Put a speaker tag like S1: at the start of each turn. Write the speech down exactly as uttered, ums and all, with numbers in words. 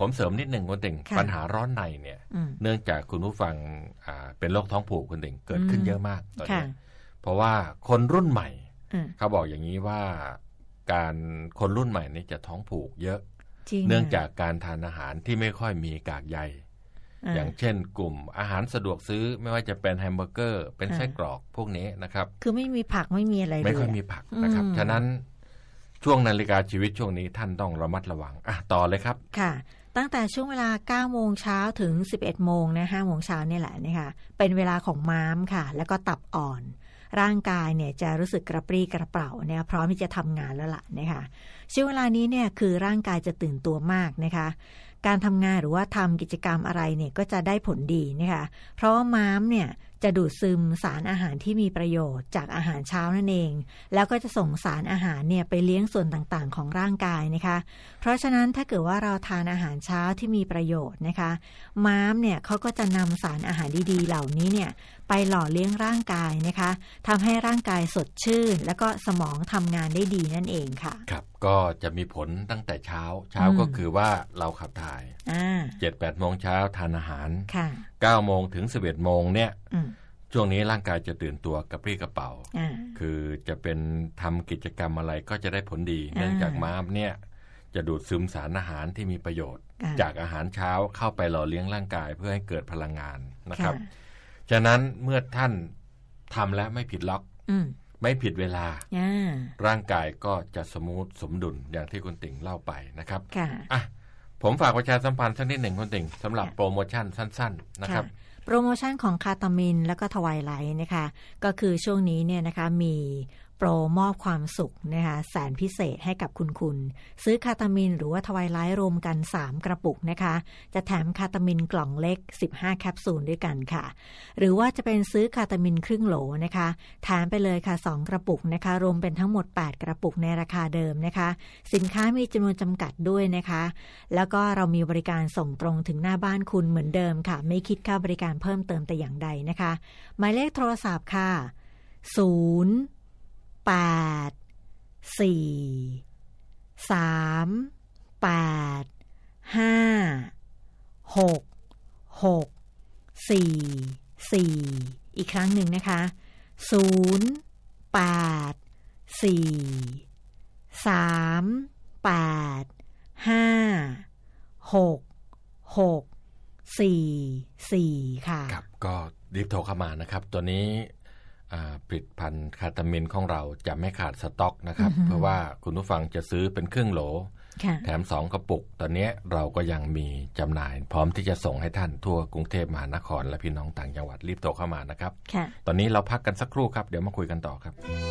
S1: ผมเสริมนิดหนึ่งคุณติ่งปัญหาร้อนในเนี่ยเนื่องจากคุณผู้ฟังเป็นโรคท้องผูกคุณติ่งเกิดขึ้นเยอะมากตอนนี้เพราะว่าคนรุ่นใหม่เขาบอกอย่างนี้ว่าการคนรุ่นใหม่นี่จะท้องผูกเยอะเนื่องจากการทานอาหารที่ไม่ค่อยมีกากใยอย่างเช่นกลุ่มอาหารสะดวกซื้อไม่ว่าจะเป็นแฮมเบอร์เกอร์เป็นไส้กรอกพวกนี้นะครับ
S2: คือไม่มีผักไม่มีอะไรเลย
S1: ไม่ค่อยมีผักนะครับฉะนั้นช่วงนาฬิกาชีวิตช่วงนี้ท่านต้องระมัดระวังอ่ะต่อเลยครับ
S2: ค่ะตั้งแต่ช่วงเวลา เก้าโมงเช้าถึง สิบเอ็ดโมงนะห้าโมงเช้านี่แหละนะคะเป็นเวลาของม้ามค่ะแล้วก็ตับอ่อนร่างกายเนี่ยจะรู้สึกกระปรี้กระเปร่าเนี่ยพร้อมที่จะทำงานแล้วล่ะนะคะช่วงเวลานี้เนี่ยคือร่างกายจะตื่นตัวมากนะคะการทำงานหรือว่าทำกิจกรรมอะไรเนี่ยก็จะได้ผลดีนะคะเพราะว่าม้ามเนี่ยจะดูดซึมสารอาหารที่มีประโยชน์จากอาหารเช้านั่นเองแล้วก็จะส่งสารอาหารเนี่ยไปเลี้ยงส่วนต่างๆของร่างกายนะคะเพราะฉะนั้นถ้าเกิดว่าเราทานอาหารเช้าที่มีประโยชน์นะคะม้ามเนี่ยเขาก็จะนำสารอาหารดีๆเหล่านี้เนี่ยไปหล่อเลี้ยงร่างกายนะคะทำให้ร่างกายสดชื่นแล้วก็สมองทำงานได้ดีนั่นเองค่ะ
S1: ครับก็จะมีผลตั้งแต่เช้าเช้าก็คือว่าเราขับถ่ายเจ็ดแปดโมงเช้าทานอาหารเก้าโมงถึงสิบเอ็ดโมงเนี่ยช่วงนี้ร่างกายจะตื่นตัวกระปรี้กระเป๋าคือจะเป็นทำกิจกรรมอะไรก็จะได้ผลดีเนื่องจากม้ามเนี่ยจะดูดซึมสารอาหารที่มีประโยชน์จากอาหารเช้าเข้าไปหล่อเลี้ยงร่างกายเพื่อให้เกิดพลังงานนะครับฉะนั้นเมื่อท่านทำแล้วไม่ผิดล็อกไม่ผิดเวลาร่างกายก็จะสมูทสมดุลอย่างที่คุณติ่งเล่าไปนะครับอ่ะผมฝากประชาสัมพันธ์สักนิดหนึ่งคุณติ่งสำหรับโปรโมชั่นสั้นๆนะครับ
S2: โปรโมชั่นของคาตามินแล้วก็ทวายไลท์นะคะก็คือช่วงนี้เนี่ยนะคะมีโปรมอบความสุขนะคะแสนพิเศษให้กับคุณคุณซื้อคาตามินหรือว่าทวายไลท์รวมกันสามกระปุกนะคะจะแถมคาตามินกล่องเล็กสิบห้าแคปซูลด้วยกันค่ะหรือว่าจะเป็นซื้อคาตามินครึ่งโหลนะคะแถมไปเลยค่ะสองกระปุกนะคะรวมเป็นทั้งหมดแปดกระปุกในราคาเดิมนะคะสินค้ามีจำนวนจำกัดด้วยนะคะแล้วก็เรามีบริการส่งตรงถึงหน้าบ้านคุณเหมือนเดิมค่ะไม่คิดค่าบริการเพิ่มเติมแต่อย่างใดนะคะหมายเลขโทรศัพท์ค่ะศูนย์แปดสี่สามแปดห้าหกหกสี่สี่อีกครั้งหนึ่งนะคะศูนย์แปดสี่สามแปดห้าหกหกสี่สี่ค่ะ
S1: ครับก็รีบโทรเข้ามานะครับตัวนี้ผลิตภัณฑ์คาตามินของเราจะไม่ขาดสต็อกนะครับเพราะว่าคุณผู้ฟังจะซื้อเป็นครึ่งโหลแถมสองกระปุกตอนนี้เราก็ยังมีจำหน่ายพร้อมที่จะส่งให้ท่านทั่วกรุงเทพมหานครและพี่น้องต่างจังหวัดรีบโทรเข้ามานะครับตอนนี้เราพักกันสักครู่ครับเดี๋ยวมาคุยกันต่อครับ